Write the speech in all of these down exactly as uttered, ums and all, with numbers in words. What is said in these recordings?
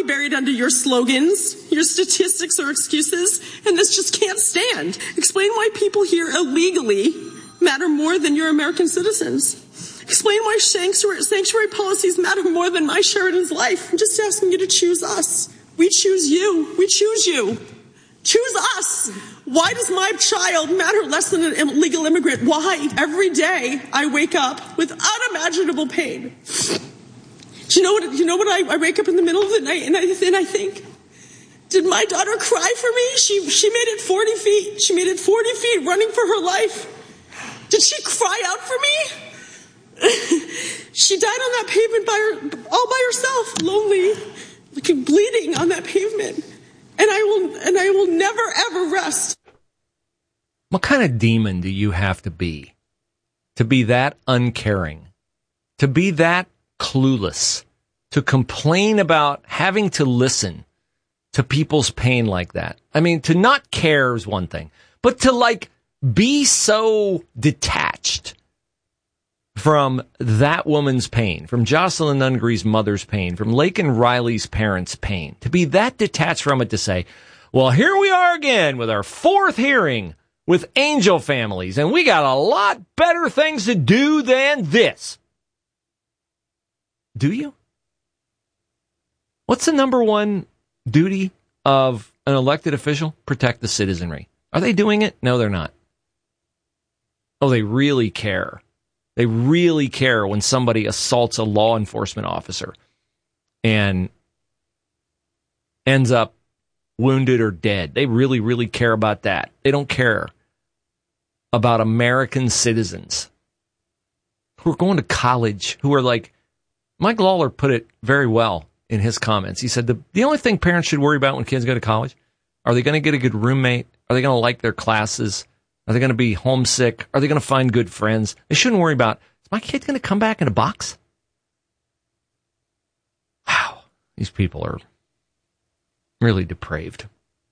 be buried under your slogans, your statistics or excuses, and this just can't stand. Explain why people here illegally matter more than your American citizens. Explain why sanctuary, sanctuary policies matter more than my Sheridan's life. I'm just asking you to choose us. We choose you. We choose you. Choose us. Why does my child matter less than an illegal immigrant? Why? Every day I wake up with unimaginable pain. Do you know what? You know what? I, I wake up in the middle of the night and I and I think, did my daughter cry for me? She she made it forty feet. She made it forty feet running for her life. Did she cry out for me? She died on that pavement by her, all by herself, lonely, like bleeding on that pavement. And I will and I will never ever rest. What kind of demon do you have to be to be that uncaring, to be that clueless, to complain about having to listen to people's pain like that? I mean, to not care is one thing, but to like be so detached from that woman's pain, from Jocelyn Nungree's mother's pain, from Laken Riley's parents' pain, to be that detached from it to say, well, here we are again with our fourth hearing with angel families, and we got a lot better things to do than this. Do you? What's the number one duty of an elected official? Protect the citizenry. Are they doing it? No, they're not. Oh, they really care. They really care when somebody assaults a law enforcement officer and ends up wounded or dead. They really, really care about that. They don't care about American citizens who are going to college, who are like, Mike Lawler put it very well in his comments. He said the, the only thing parents should worry about when kids go to college, are they going to get a good roommate? Are they going to like their classes? Are they going to be homesick? Are they going to find good friends? They shouldn't worry about, is my kid going to come back in a box? Wow, these people are really depraved.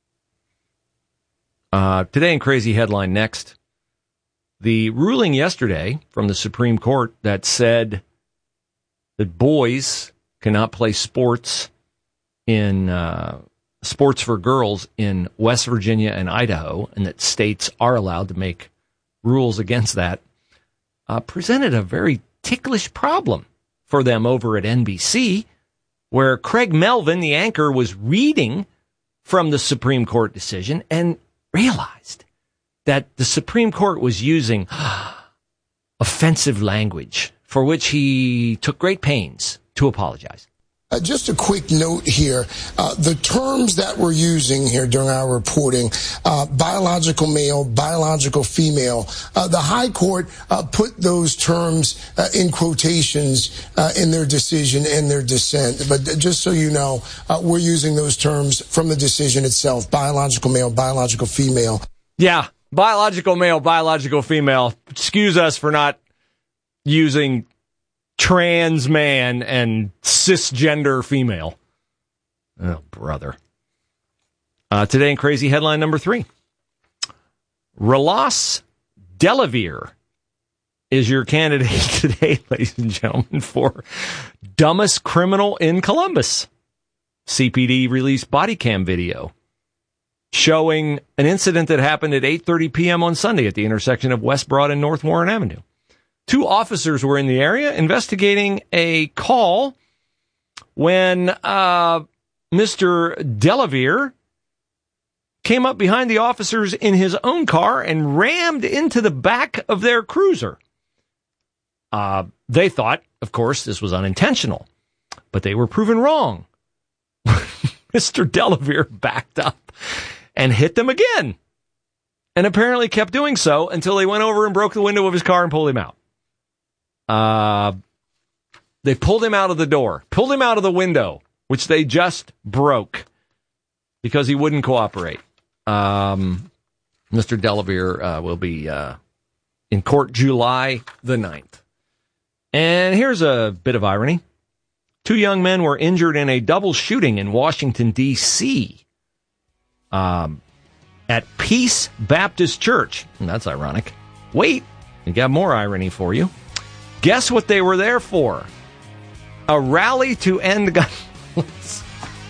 Uh, today in Crazy Headline next, the ruling yesterday from the Supreme Court that said that boys cannot play sports in uh, sports for girls in West Virginia and Idaho, and that states are allowed to make rules against that, uh, presented a very ticklish problem for them over at N B C, where Craig Melvin, the anchor, was reading from the Supreme Court decision and realized that the Supreme Court was using offensive language for which he took great pains to apologize. Uh, just a quick note here. Uh, the terms that we're using here during our reporting, uh, biological male, biological female, uh, the High Court uh, put those terms uh, in quotations uh, in their decision and their dissent. But just so you know, uh, we're using those terms from the decision itself, biological male, biological female. Yeah, biological male, biological female. Excuse us for not using trans man and cisgender female. Oh, brother. Uh, today in Crazy Headline number three. Rolas Delavere is your candidate today, ladies and gentlemen, for dumbest criminal in Columbus. C P D released body cam video showing an incident that happened at eight thirty p.m. on Sunday at the intersection of West Broad and North Warren Avenue. Two officers were in the area investigating a call when uh, Mister Delavere came up behind the officers in his own car and rammed into the back of their cruiser. Uh, they thought, of course, this was unintentional, but they were proven wrong. Mister Delavere backed up and hit them again, and apparently kept doing so until they went over and broke the window of his car and pulled him out. Uh, they pulled him out of the door, pulled him out of the window, which they just broke because he wouldn't cooperate. Um, Mister Delavere uh, will be uh, in court July the ninth. And here's a bit of irony. Two young men were injured in a double shooting in Washington, D C Um, at Peace Baptist Church. And that's ironic. Wait, we got more irony for you. Guess what they were there for? A rally to end gun violence.